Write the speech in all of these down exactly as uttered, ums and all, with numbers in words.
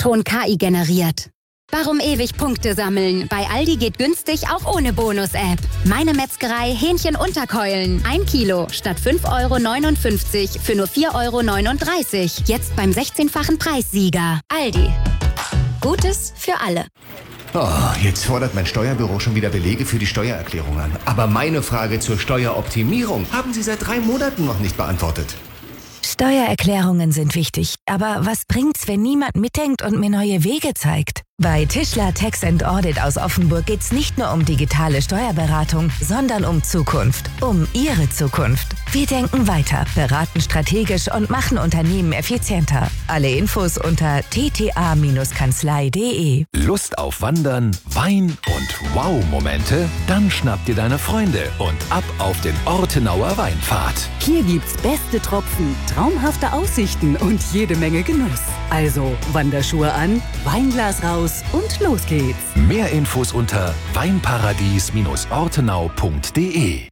O-Ton K I generiert. Warum ewig Punkte sammeln? Bei Aldi geht günstig auch ohne Bonus-App. Meine Metzgerei Hähnchen-Unterkeulen. Ein Kilo statt fünf Euro neunundfünfzig für nur vier Euro neununddreißig. Jetzt beim sechzehnfachen Preissieger. Aldi. Gutes für alle. Oh, jetzt fordert mein Steuerbüro schon wieder Belege für die Steuererklärung an. Aber meine Frage zur Steueroptimierung haben Sie seit drei Monaten noch nicht beantwortet. Steuererklärungen sind wichtig, aber was bringt's, wenn niemand mitdenkt und mir neue Wege zeigt? Bei Tischler Tax and Audit aus Offenburg geht's nicht nur um digitale Steuerberatung, sondern um Zukunft. Um Ihre Zukunft. Wir denken weiter, beraten strategisch und machen Unternehmen effizienter. Alle Infos unter t t a Kanzlei punkt d e. Lust auf Wandern, Wein und Wow-Momente? Dann schnapp dir deine Freunde und ab auf den Ortenauer Weinpfad. Hier gibt's beste Tropfen, traumhafte Aussichten und jede Menge Genuss. Also Wanderschuhe an, Weinglas raus und los geht's. Mehr Infos unter weinparadies ortenau punkt d e.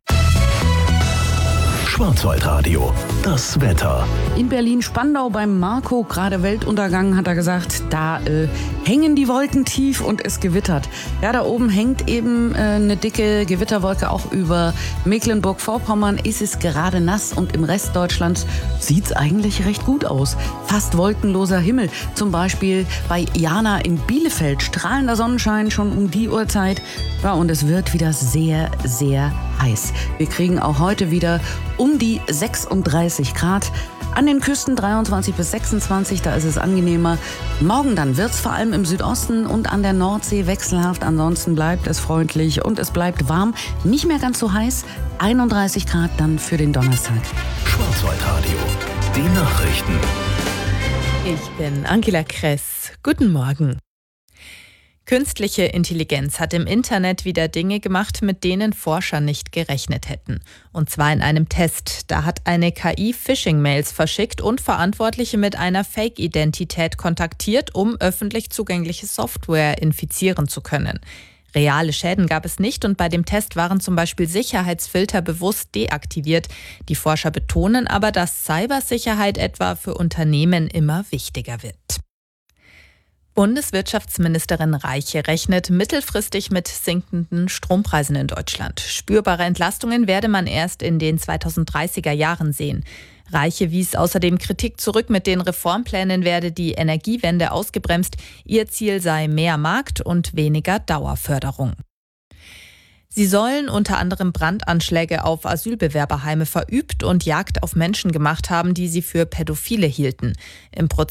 Schwarzwaldradio, das Wetter. In Berlin-Spandau beim Marco, gerade Weltuntergang, hat er gesagt, da äh, hängen die Wolken tief und es gewittert. Ja, da oben hängt eben äh, eine dicke Gewitterwolke auch über Mecklenburg-Vorpommern. Ist es gerade nass und im Rest Deutschlands sieht es eigentlich recht gut aus. Fast wolkenloser Himmel. Zum Beispiel bei Jana in Bielefeld. Strahlender Sonnenschein schon um die Uhrzeit. Ja, und es wird wieder sehr, sehr heiß. Wir kriegen auch heute wieder um die sechsunddreißig Grad. An den Küsten dreiundzwanzig bis sechsundzwanzig, da ist es angenehmer. Morgen dann wird es vor allem im Südosten und an der Nordsee wechselhaft. Ansonsten bleibt es freundlich und es bleibt warm. Nicht mehr ganz so heiß. einunddreißig Grad dann für den Donnerstag. Schwarzwaldradio, die Nachrichten. Ich bin Angela Kress. Guten Morgen. Künstliche Intelligenz hat im Internet wieder Dinge gemacht, mit denen Forscher nicht gerechnet hätten. Und zwar in einem Test. Da hat eine K I Phishing-Mails verschickt und Verantwortliche mit einer Fake-Identität kontaktiert, um öffentlich zugängliche Software infizieren zu können. Reale Schäden gab es nicht und bei dem Test waren zum Beispiel Sicherheitsfilter bewusst deaktiviert. Die Forscher betonen aber, dass Cybersicherheit etwa für Unternehmen immer wichtiger wird. Bundeswirtschaftsministerin Reiche rechnet mittelfristig mit sinkenden Strompreisen in Deutschland. Spürbare Entlastungen werde man erst in den zweitausenddreißiger Jahren sehen. Reiche wies außerdem Kritik zurück, mit den Reformplänen werde die Energiewende ausgebremst. Ihr Ziel sei mehr Markt und weniger Dauerförderung. Sie sollen unter anderem Brandanschläge auf Asylbewerberheime verübt und Jagd auf Menschen gemacht haben, die sie für Pädophile hielten. Im Prozess